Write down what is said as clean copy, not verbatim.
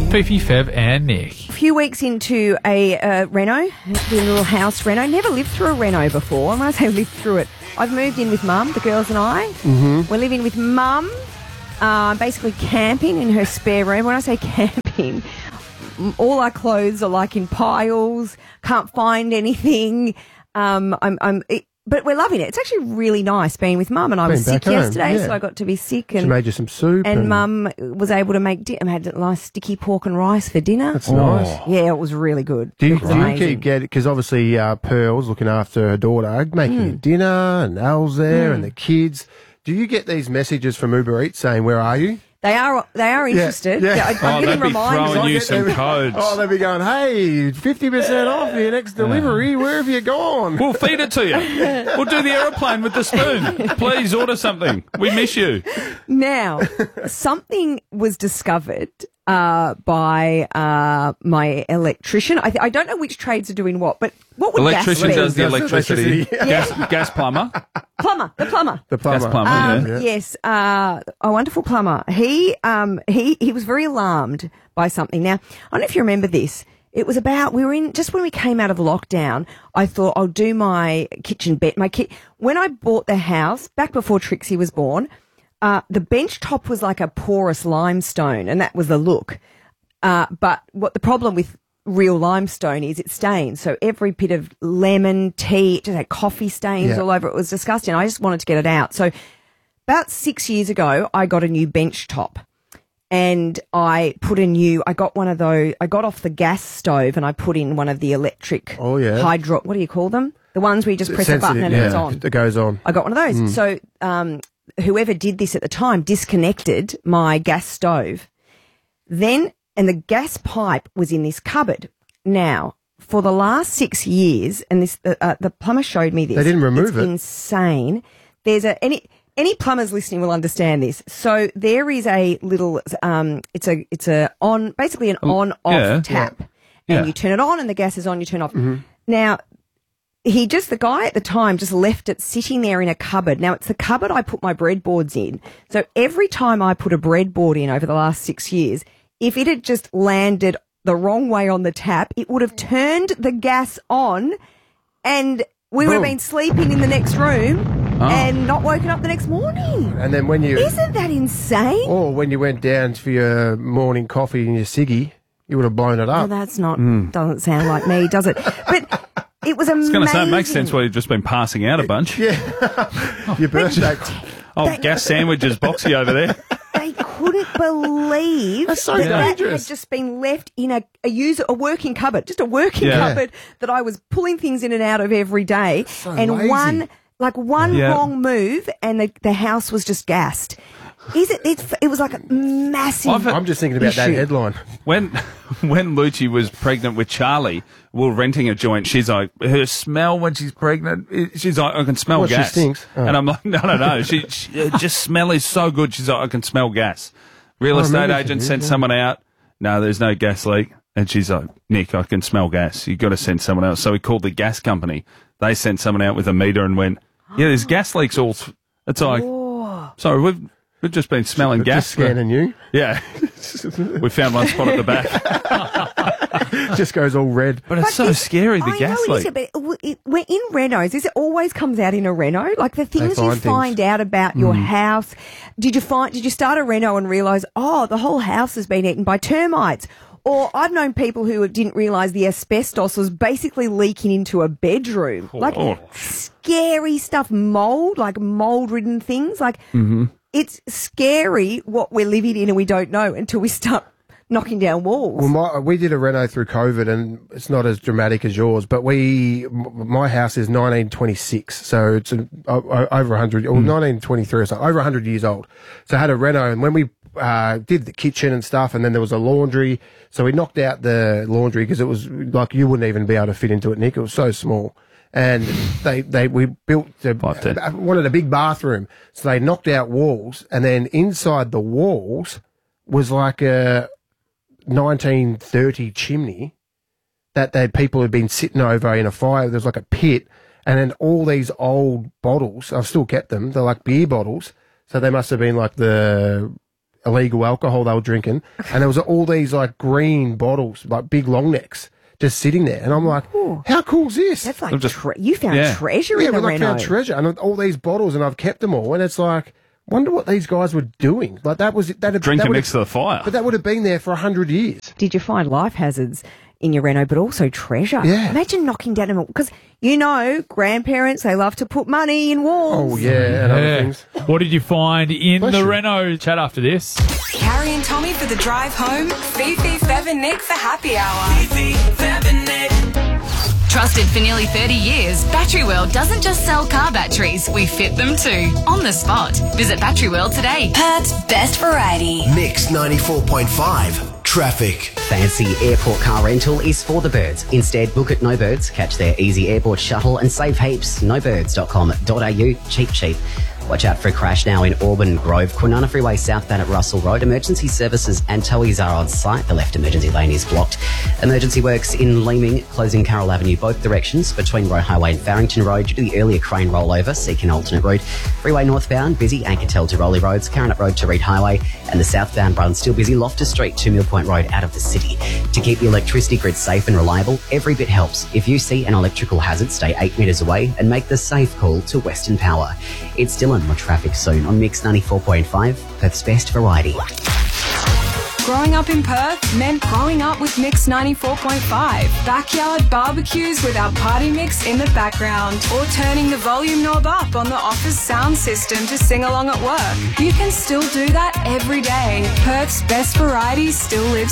Fifi, Fev and Nick. A few weeks into a reno, the little house reno. Never lived through a reno before. And when I say lived through it, I've moved in with Mum, the girls and I. Mm-hmm. We're living with Mum, basically camping in her spare room. When I say camping, all our clothes are like in piles, can't find anything. But we're loving it. It's actually really nice being with Mum, and I was sick yesterday, so I got to be sick. And she made you some soup. And Mum was able to make I had a nice sticky pork and rice for dinner. That's nice. Yeah, it was really good. Do you keep getting, because obviously Pearl's looking after her daughter, making you dinner, and Al's there, and the kids. Do you get these messages from Uber Eats saying, "Where are you"? They are interested. Yeah. I'm getting reminders. Throwing you some codes. They'd be going, "Hey, 50% off your next delivery. Where have you gone?" We'll feed it to you. We'll do the aeroplane with the spoon. Please order something. We miss you. Now, something was discovered by my electrician. I don't know which trades are doing what, but what would electrician gas be? does the electricity. Gas plumber. The plumber. Gas plumber, yeah. Yes, a wonderful plumber. He was very alarmed by something. Now, I don't know if you remember this. It was about, just when we came out of lockdown, I thought I'll do my kitchen bed. When I bought the house, back before Trixie was born, the bench top was like a porous limestone, and that was the look. But what the problem with real limestone is it stains. So every bit of lemon, tea, it just had coffee stains all over it. It was disgusting. I just wanted to get it out. So about 6 years ago, I got a new bench top. And I got one of those, I got off the gas stove and I put in one of the electric what do you call them? The ones where you just press a button and it's on. It goes on. I got one of those. So whoever did this at the time disconnected my gas stove. And the gas pipe was in this cupboard. Now, for the last 6 years, and this the plumber showed me this. They didn't remove it. It's insane. There's any plumbers listening will understand this. So there is a little, it's basically an on-off tap. And you turn it on and the gas is on, you turn it off. Mm-hmm. Now, the guy at the time just left it sitting there in a cupboard. Now, it's the cupboard I put my breadboards in. So every time I put a breadboard in over the last 6 years, if it had just landed the wrong way on the tap, it would have turned the gas on and we would have been sleeping in the next room and not woken up the next morning. And then Isn't that insane? Or when you went down for your morning coffee and your ciggy, you would have blown it up. Well, that's doesn't sound like me, does it? But it was amazing. I was going to say, it makes sense why you've just been passing out a bunch. Yeah. Your birthday. Gas sandwiches boxy over there. They couldn't believe That's so that dangerous. had just been left in a working cupboard, just a working cupboard that I was pulling things in and out of every day. So and lazy. one wrong move and the house was just gassed. It was like a massive I'm just thinking about that headline. When Lucci was pregnant with Charlie, we were renting a joint. She's like, her smell when she's pregnant, she's like, I can smell gas. She stinks. Oh. And I'm like, no. She just smell is so good. She's like, I can smell gas. Real estate agent sent someone out. No, there's no gas leak. And she's like, Nick, I can smell gas. You've got to send someone else. So we called the gas company. They sent someone out with a meter and went, there's gas leaks all. It's like, sorry, we've just been smelling gas. Just scanning you. Yeah. We found one spot at the back. Just goes all red. But it's so scary, the gas leak. We're in renos. It always comes out in a reno. Like the things you find out about your house. Did you start a reno and realise, the whole house has been eaten by termites? Or I've known people who didn't realise the asbestos was basically leaking into a bedroom. Scary stuff. Mold-ridden things. It's scary what we're living in and we don't know until we start knocking down walls. Well, we did a reno through COVID and it's not as dramatic as yours, but my house is 1926, so it's over 100, or 1923 or so, over 100 years old. So I had a reno, and when we did the kitchen and stuff, and then there was a laundry, so we knocked out the laundry because it was like you wouldn't even be able to fit into it, Nick. It was so small. And we built wanted a big bathroom, so they knocked out walls, and then inside the walls was like a 1930 chimney that people had been sitting over in a fire. There's like a pit, and then all these old bottles. I've still kept them. They're like beer bottles, so they must have been like the illegal alcohol they were drinking, and there was all these like green bottles, like big long necks, just sitting there. And I'm like, how cool is this? That's like you found treasure in the we Renault. found treasure, and all these bottles, and I've kept them all. And it's like, wonder what these guys were doing. Like drinking next to the fire. But that would have been there for 100 years. Did you find life hazards in your Renault, but also treasure? Yeah. Imagine knocking down them, because grandparents, they love to put money in walls. Oh yeah, and other things. What did you find in Bless the you. Renault? Chat after this. Carrie and Tommy for the drive home. Fifi, Fev and Nick for happy hour. Fifi, Fev and Nick. Trusted for nearly 30 years, Battery World doesn't just sell car batteries, we fit them too, on the spot. Visit Battery World today. Perth's best variety. Mix 94.5. Traffic. Fancy airport car rental is for the birds. Instead, book at No Birds, catch their easy airport shuttle and save heaps. nobirds.com.au. Cheap. Watch out for a crash now in Auburn Grove, Kwinana Freeway southbound at Russell Road. Emergency services and towies are on site. The left emergency lane is blocked. Emergency works in Leeming, closing Carroll Avenue both directions between Roe Highway and Farrington Road due to the earlier crane rollover. Seek an alternate route. Freeway northbound, busy Ankertel to Rowley Roads, Carrinup Road to Reed Highway, and the southbound run still busy Loftus Street to Mill Point Road out of the city. To keep the electricity grid safe and reliable, every bit helps. If you see an electrical hazard, stay 8 metres away and make the safe call to Western Power. It's Dylan. More traffic soon on Mix 94.5, Perth's best variety. Growing up in Perth meant growing up with Mix 94.5. Backyard barbecues with our party mix in the background. Or turning the volume knob up on the office sound system to sing along at work. You can still do that every day. Perth's best variety still lives